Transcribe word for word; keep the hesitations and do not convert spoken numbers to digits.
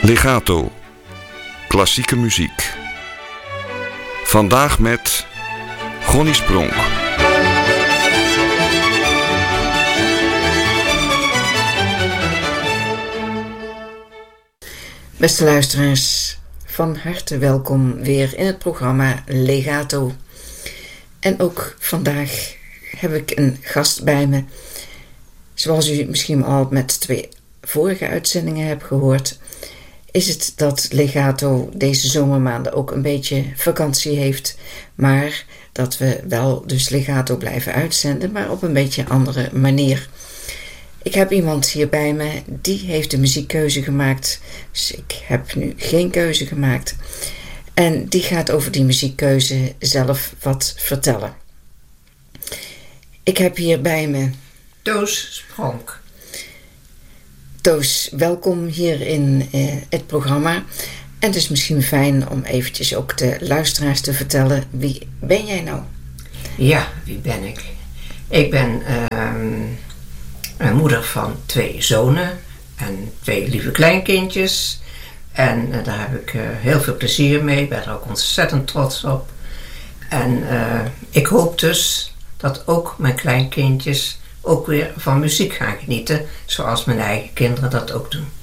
Legato. Klassieke muziek. Vandaag met Gonnie Spronk. Beste luisteraars, van harte welkom weer in het programma Legato. En ook vandaag heb ik een gast bij me. Zoals u misschien al met twee vorige uitzendingen hebt gehoord, is het dat Legato deze zomermaanden ook een beetje vakantie heeft, maar dat we wel dus Legato blijven uitzenden, maar op een beetje andere manier. Ik heb iemand hier bij me, die heeft de muziekkeuze gemaakt, dus ik heb nu geen keuze gemaakt. En die gaat over die muziekkeuze zelf wat vertellen. Ik heb hier bij me Toos Spronk. Toos, welkom hier in uh, het programma. En het is misschien fijn om eventjes ook de luisteraars te vertellen, wie ben jij nou? Ja, wie ben ik? Ik ben uh, een moeder van twee zonen en twee lieve kleinkindjes. En uh, daar heb ik uh, heel veel plezier mee, ben er ook ontzettend trots op. En uh, ik hoop dus dat ook mijn kleinkindjes ook weer van muziek gaan genieten, zoals mijn eigen kinderen dat ook doen.